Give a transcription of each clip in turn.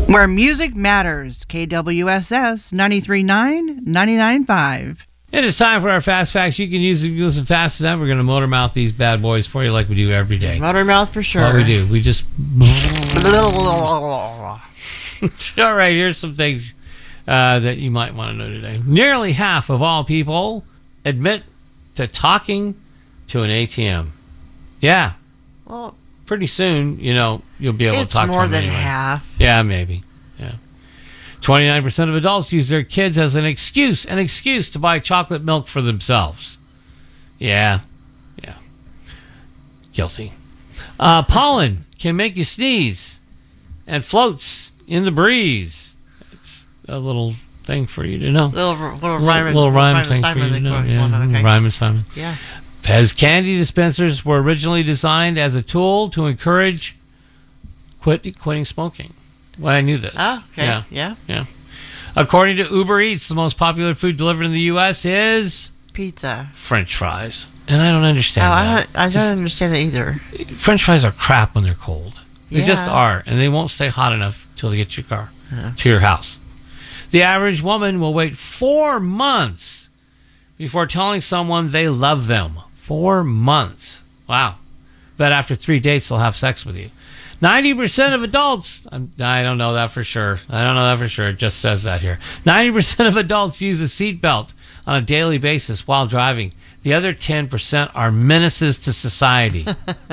Where music matters. KWSS 93.9, 99.5. It is time for our Fast Facts. You can use it if you listen fast enough. We're going to motor mouth these bad boys for you like we do every day. Motor mouth for sure. What we do. We just... All right, here's some things that you might want to know today. Nearly half of all people admit to talking to an ATM. Yeah. Well, pretty soon, you'll be able to talk to them. It's more than anyway. half. Yeah, maybe. Yeah. 29% of adults use their kids as an excuse to buy chocolate milk for themselves. Yeah. Guilty. Pollen can make you sneeze and floats in the breeze. It's a little thing for you to know. Little rhyme thing for you to know. Yeah. Rhyme assignment. Yeah. Pez candy dispensers were originally designed as a tool to encourage quitting smoking. Well, I knew this. Oh, okay. Yeah. According to Uber Eats, the most popular food delivered in the U.S. is... pizza. French fries. And I don't understand that. I don't understand it either. French fries are crap when they're cold. They Yeah. just are. And they won't stay hot enough till they get to your car, to your house. The average woman will wait 4 months before telling someone they love them. 4 months. Wow. But after 3 dates, they'll have sex with you. 90% of adults, I don't know that for sure. It just says that here. 90% of adults use a seatbelt on a daily basis while driving. The other 10% are menaces to society.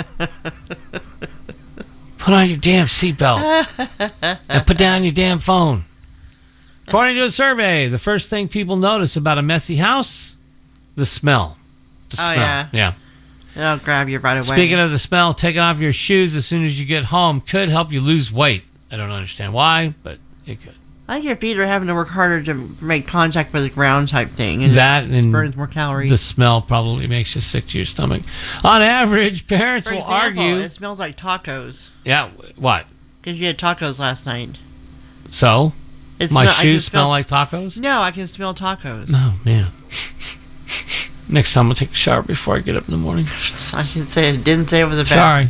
Put on your damn seatbelt and put down your damn phone. According to a survey, the first thing people notice about a messy house, the smell. Yeah. It'll grab you right away. Speaking of the smell, taking off your shoes as soon as you get home could help you lose weight. I don't understand why, but it could. I think your feet are having to work harder to make contact with the ground type thing. And that it and burns more calories. The smell probably makes you sick to your stomach. On average, parents will argue. It smells like tacos. Yeah, what? Because you had tacos last night. So? My shoes smell like tacos? No, I can smell tacos. Oh, man. Next time I'll take a shower before I get up in the morning. I didn't say it was a bad. Sorry.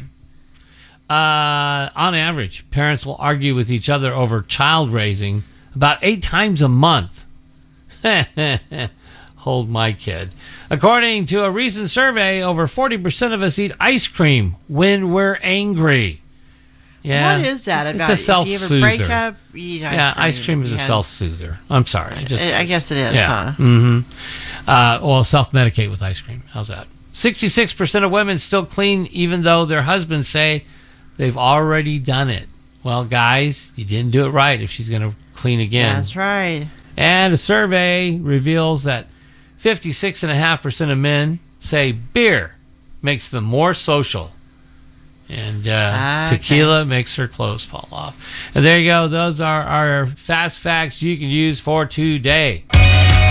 On average, parents will argue with each other over child raising about 8 times a month. Hold my kid. According to a recent survey, over 40% of us eat ice cream when we're angry. Yeah. What is that about? It's a self-soother. If you have a breakup, you eat ice cream. Ice cream is a self-soother. I'm sorry. I guess it is, huh? Mm-hmm. Well, self-medicate with ice cream. How's that? 66% of women still clean even though their husbands say they've already done it. Well, guys, you didn't do it right if she's going to clean again. That's right. And a survey reveals that 56.5% of men say beer makes them more social. And tequila makes her clothes fall off. And there you go. Those are our fast facts you can use for today.